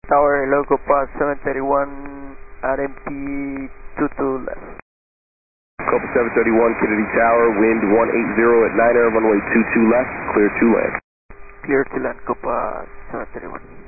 Tower, hello, Copa 731, RMP 22 left. Copa 731, Kennedy Tower, wind 180 at 9 air, runway 22 left, clear to land. Clear to land, Copa 731.